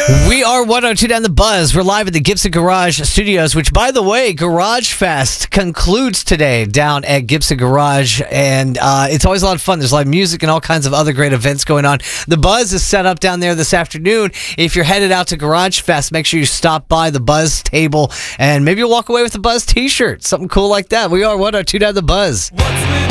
We are 102 Down the Buzz. We're live at the Gibson Garage Studios, which, by the way, Garage Fest concludes today down at Gibson Garage, and it's always a lot of fun. There's live music and all kinds of other great events going on. The Buzz is set up down there this afternoon. If you're headed out to Garage Fest, make sure you stop by the Buzz table, and maybe you'll walk away with a Buzz t-shirt, something cool like that. We are 102 Down the Buzz.